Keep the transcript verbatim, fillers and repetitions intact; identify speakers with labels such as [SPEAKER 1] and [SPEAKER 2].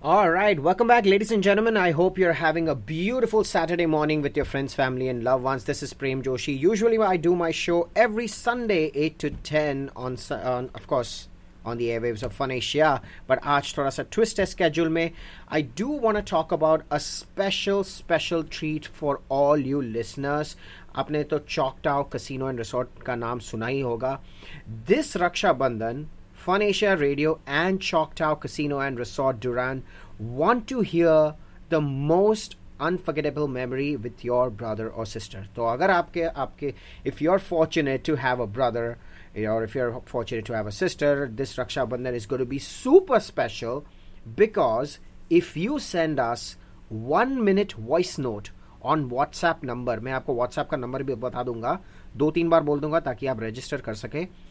[SPEAKER 1] All right, welcome back, ladies and gentlemen. I hope you're having a beautiful Saturday morning with your friends, family, and loved ones. This is Prem Joshi. Usually, I do my show every Sunday, eight to ten, on, on of course, on the airwaves of Fun Asia. But आज थोड़ा सा twist है schedule में. I do want to talk about a special, special treat for all you listeners. आपने तो Choctaw Casino and Resort का नाम सुना ही होगा. This Raksha Bandhan, Fun Asia Radio and Choctaw Casino and Resort Duran want to hear the most unforgettable memory with your brother or sister. तो अगर आपके आपके if you're fortunate to have a brother or if you're fortunate to have a sister, this Raksha Bandhan is going to be super special because if you send us one minute voice note on WhatsApp number, मैं आपको WhatsApp का number भी बता दूंगा, दो तीन बार बोल दूंगा ताकि आप रजिस्टर कर सके.